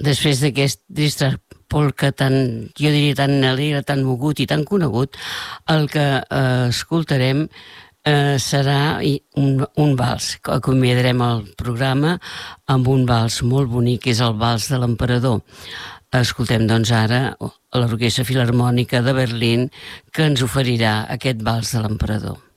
després d'aquest Distra polka tan, jo diria, tan alegre, tan mogut i tan conegut, el que escoltarem serà un vals. Acomiadarem el programa amb un vals molt bonic, que és el vals de l'Emperador. Escoltem doncs ara l'Orquestra Filharmònica de Berlín, que ens oferirà aquest vals de l'Emperador.